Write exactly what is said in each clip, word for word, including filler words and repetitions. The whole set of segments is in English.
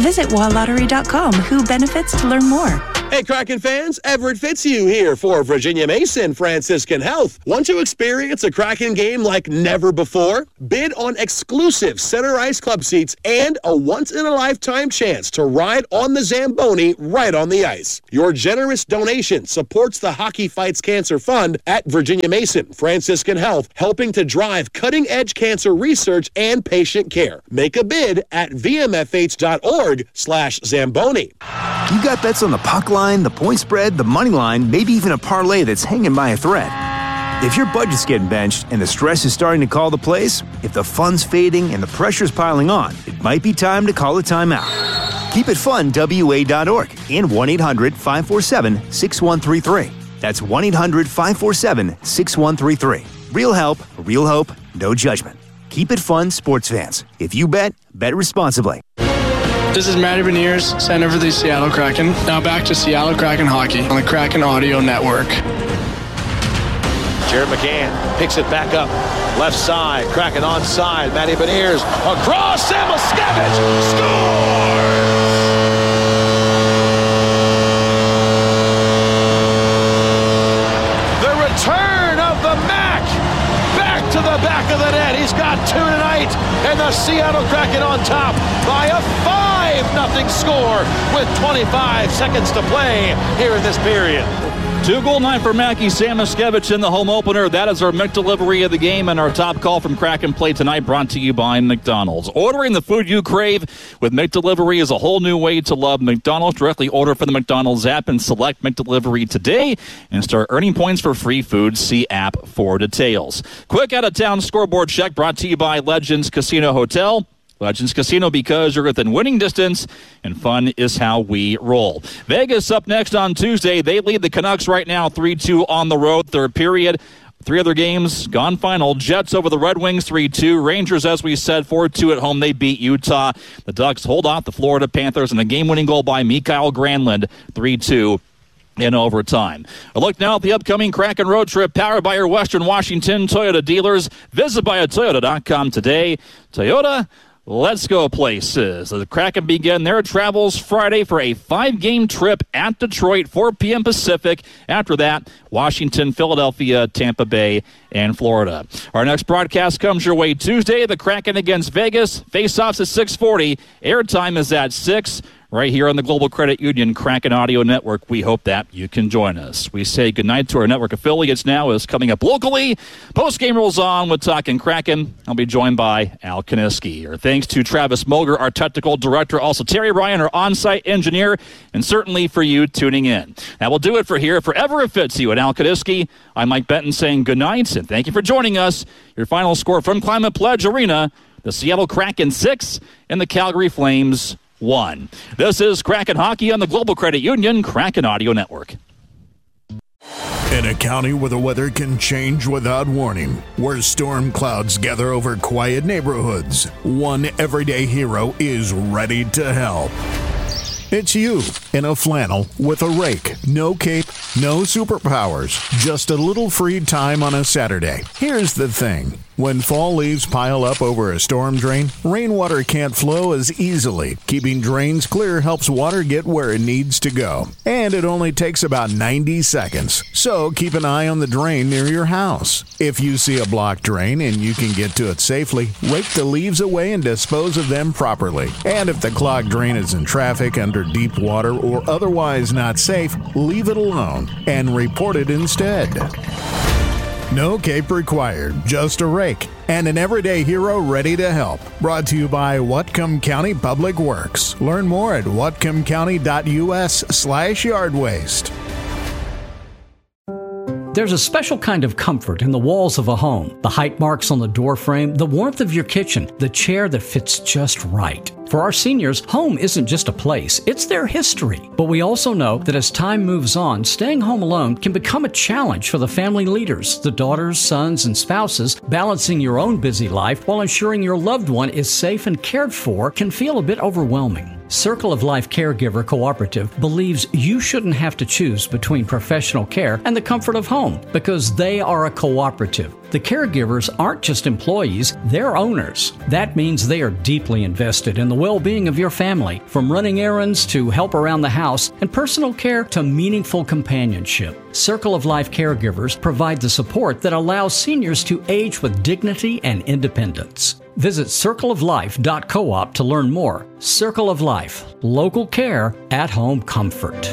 Visit w a lottery dot com. Who benefits to learn more. Hey, Kraken fans, Everett Fitzhugh here for Virginia Mason Franciscan Health. Want to experience a Kraken game like never before? Bid on exclusive Center Ice Club seats and a once-in-a-lifetime chance to ride on the Zamboni right on the ice. Your generous donation supports the Hockey Fights Cancer Fund at Virginia Mason Franciscan Health, helping to drive cutting-edge cancer research and patient care. Make a bid at v m f h dot org slash Zamboni. You got bets on the puck line, the point spread, the money line, maybe even a parlay that's hanging by a thread. If your budget's getting benched and the stress is starting to call the plays, if the fun's fading and the pressure's piling on, it might be time to call a timeout. Keep it fun, W A dot org and one eight hundred five four seven six one three three. That's one eight hundred five four seven six one three three. Real help, real hope, no judgment. Keep it fun, sports fans. If you bet, bet responsibly. This is Matty Beniers, center for the Seattle Kraken. Now back to Seattle Kraken hockey on the Kraken Audio Network. Jared McCann picks it back up. Left side, Kraken onside. Matty Beniers across. Samoskevich scores! The return of the Mac back to the back of the net. He's got two tonight, and the Seattle Kraken on top by a five nothing score with twenty-five seconds to play here in this period. Two-goal night for Mackie Samoskevich in the home opener. That is our McDelivery of the game, and our top call from Kraken Play tonight brought to you by McDonald's. Ordering the food you crave with McDelivery is a whole new way to love McDonald's. Directly order from the McDonald's app and select McDelivery today and start earning points for free food. See app for details. Quick out-of-town scoreboard check brought to you by Legends Casino Hotel. Legends Casino, because you're within winning distance, and fun is how we roll. Vegas up next on Tuesday. They lead the Canucks right now three two on the road. Third period. Three other games gone final. Jets over the Red Wings three two. Rangers, as we said, four two at home. They beat Utah. The Ducks hold off the Florida Panthers, and a game-winning goal by Mikael Granlund, three two. In overtime. A look now at the upcoming Kraken road trip powered by your Western Washington Toyota dealers. Visit by a toyota dot com today. Toyota, let's go places. The Kraken begin their travels Friday for a five-game trip at Detroit, four p.m. Pacific. After that, Washington, Philadelphia, Tampa Bay, and Florida. Our next broadcast comes your way Tuesday. The Kraken against Vegas. Face-offs at six forty. Airtime is at six. Right here on the Global Credit Union Kraken Audio Network. We hope that you can join us. We say goodnight to our network affiliates now as coming up locally. Post-game rolls on with Talkin' Kraken. I'll be joined by Al Kaniski. Our thanks to Travis Mulger, our technical director, also Terry Ryan, our on-site engineer, and certainly for you tuning in. That will do it for here. Forever it fits you and Al Kaniski. I'm Mike Benton saying goodnight, and thank you for joining us. Your final score from Climate Pledge Arena, the Seattle Kraken six and the Calgary Flames one. This is Kraken Hockey on the Global Credit Union Kraken Audio Network. In a county where the weather can change without warning, where storm clouds gather over quiet neighborhoods, one everyday hero is ready to help. It's you in a flannel with a rake. No cape, no superpowers, just a little free time on a Saturday. Here's the thing. When fall leaves pile up over a storm drain, rainwater can't flow as easily. Keeping drains clear helps water get where it needs to go. And it only takes about ninety seconds. So keep an eye on the drain near your house. If you see a blocked drain and you can get to it safely, rake the leaves away and dispose of them properly. And if the clogged drain is in traffic, under deep water, or otherwise not safe, leave it alone and report it instead. No cape required, just a rake and an everyday hero ready to help. Brought to you by Whatcom County Public Works. Learn more at whatcomcounty.us slash yard waste. There's a special kind of comfort in the walls of a home. The height marks on the door frame, the warmth of your kitchen, the chair that fits just right. For our seniors, home isn't just a place, it's their history. But we also know that as time moves on, staying home alone can become a challenge for the family leaders, the daughters, sons, and spouses. Balancing your own busy life while ensuring your loved one is safe and cared for can feel a bit overwhelming. Circle of Life Caregiver Cooperative believes you shouldn't have to choose between professional care and the comfort of home because they are a cooperative. The caregivers aren't just employees, they're owners. That means they are deeply invested in the well-being of your family, from running errands to help around the house and personal care to meaningful companionship. Circle of Life Caregivers provide the support that allows seniors to age with dignity and independence. Visit circle of life dot coop to learn more. Circle of Life, local care, at-home comfort.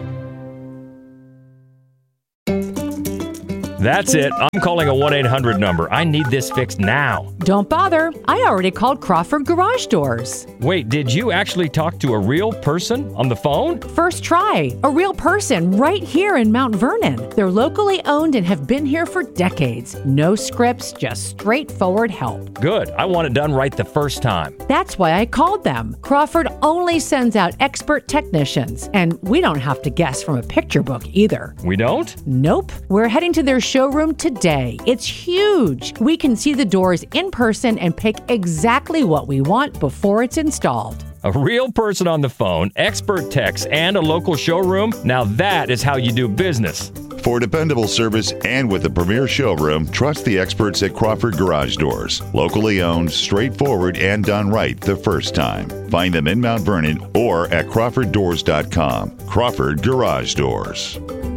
That's it. I'm calling a one eight hundred number. I need this fixed now. Don't bother. I already called Crawford Garage Doors. Wait, did you actually talk to a real person on the phone? First try. A real person right here in Mount Vernon. They're locally owned and have been here for decades. No scripts, just straightforward help. Good. I want it done right the first time. That's why I called them. Crawford only sends out expert technicians, and we don't have to guess from a picture book either. We don't? Nope. We're heading to their showroom today. It's huge. We can see the doors in person and pick exactly what we want before it's installed. A real person on the phone, expert techs, and a local showroom? Now that is how you do business. For dependable service and with a premier showroom, trust the experts at Crawford Garage Doors. Locally owned, straightforward, and done right the first time. Find them in Mount Vernon or at crawford doors dot com. Crawford Garage Doors.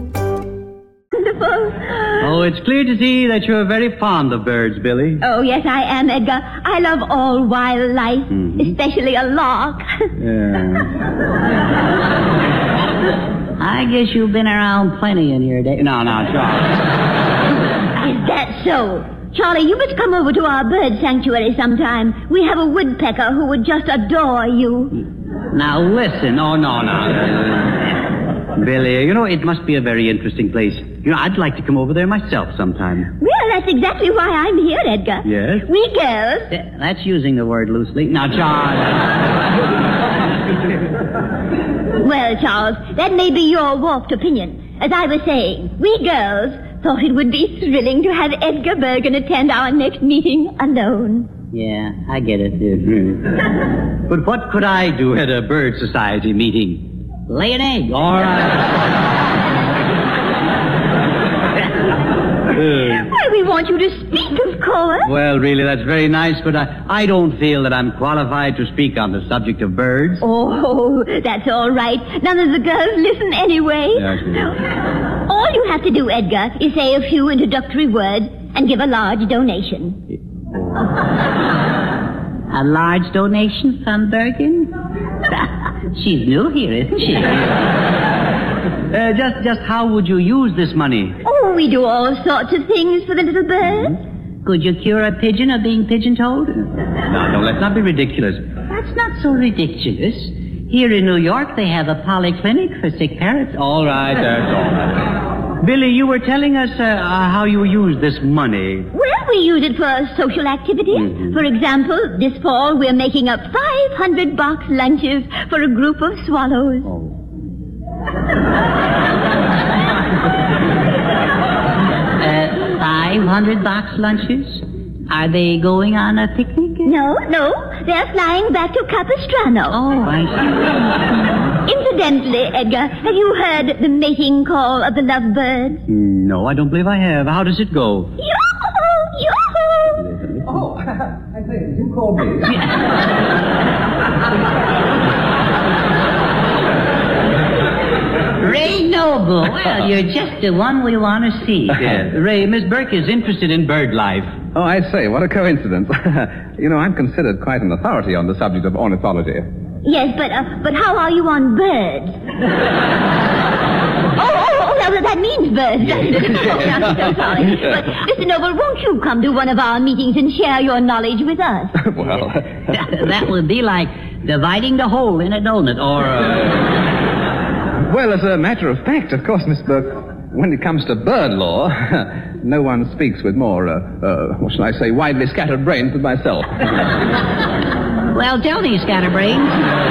Oh, it's clear to see that you're very fond of birds, Billy. Oh, yes, I am, Edgar. I love all wildlife, mm-hmm. especially a lark. Yeah. I guess you've been around plenty in your day. No, no, Charlie. Is that so? Charlie, you must come over to our bird sanctuary sometime. We have a woodpecker who would just adore you. Now, listen. Oh, no, no. Billy, you know, it must be a very interesting place. You know, I'd like to come over there myself sometime. Well, that's exactly why I'm here, Edgar. Yes? We girls... Uh, that's using the word loosely. Now, Charles... Well, Charles, that may be your warped opinion. As I was saying, we girls thought it would be thrilling to have Edgar Bergen attend our next meeting alone. Yeah, I get it, dude. But what could I do at a bird society meeting? Lay an egg. All right. Well, we want you to speak, of course. Well, really, that's very nice, but I, I don't feel that I'm qualified to speak on the subject of birds. Oh, that's all right. None of the girls listen anyway. Yes, yes. All you have to do, Edgar, is say a few introductory words and give a large donation. A large donation from Bergen? She's new here, isn't she? uh, just, just how would you use this money? Oh, we do all sorts of things for the little birds. Mm-hmm. Could you cure a pigeon of being pigeon-toed? No, no, let's not be ridiculous. That's not so ridiculous. Here in New York, they have a polyclinic for sick parrots. All right, that's all right. Billy, you were telling us uh, uh, how you use this money. Well, we use it for social activities. Mm-hmm. For example, this fall we're making up five hundred box lunches for a group of swallows. Oh. uh, five hundred box lunches? Are they going on a picnic? No, no. They're flying back to Capistrano. Oh, I see. Incidentally, Edgar, have you heard the mating call of the lovebirds? No, I don't believe I have. How does it go? Yoo-hoo! Yoo-hoo! Oh, I say, you called me. Ray Noble. Well, you're just the one we want to see. Yeah. Ray, Miss Burke is interested in bird life. Oh, I say, what a coincidence. You know, I'm considered quite an authority on the subject of ornithology. Yes, but uh, but how are you on birds? oh, oh, oh, that, that means birds. oh, I'm so sorry. But, Mister Noble, won't you come to one of our meetings and share your knowledge with us? Well... that would be like dividing the whole in a donut, or... Uh... Well, as a matter of fact, of course, Miss Burke... When it comes to bird law, no one speaks with more, uh, uh, what shall I say, widely scattered brains than myself. Well, tell me, scatterbrains.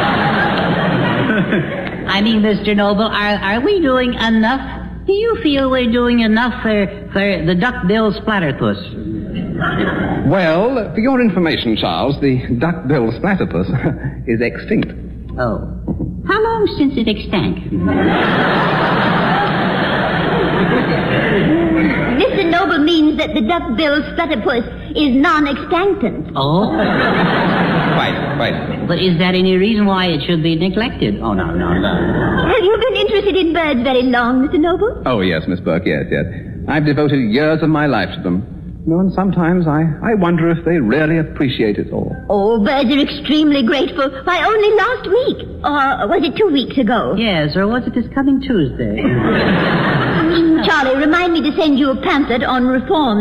I mean, Mister Noble, are, are we doing enough? Do you feel we're doing enough for, for the duck-billed splatterpuss? Well, for your information, Charles, the duck-billed splatterpuss is extinct. Oh. How long since it extant? Mister Noble means that the duck-billed splatterpuss is non-extanctant. Oh? Quite, quite. But is there any reason why it should be neglected? Oh, no, no, no. Have you been interested in birds very long, Mister Noble? Oh, yes, Miss Burke, yes, yes. I've devoted years of my life to them. No, and sometimes I, I wonder if they really appreciate it all. Oh, birds are extremely grateful. Why, only last week. Or was it two weeks ago? Yes, or was it this coming Tuesday? Charlie, remind me to send you a pamphlet on reform